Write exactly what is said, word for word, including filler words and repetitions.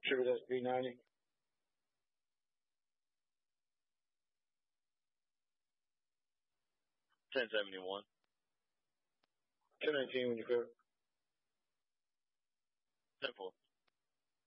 Tribute S P ninety. ten seventy-one. ten nineteen when you're clear. ten four.